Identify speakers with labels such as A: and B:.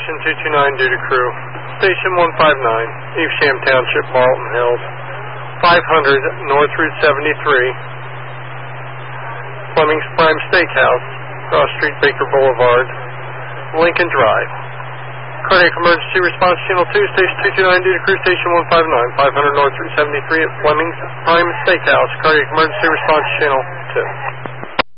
A: Station 229 due to crew. Station 159, Evesham Township, Marlton Hills. 500 North Route 73. Fleming's Prime Steakhouse, Cross Street, Baker Boulevard, Lincoln Drive. Cardiac Emergency Response Channel 2, Station 229 due to crew. Station 159, 500 North Route 73 at Fleming's Prime Steakhouse. Cardiac Emergency Response Channel 2.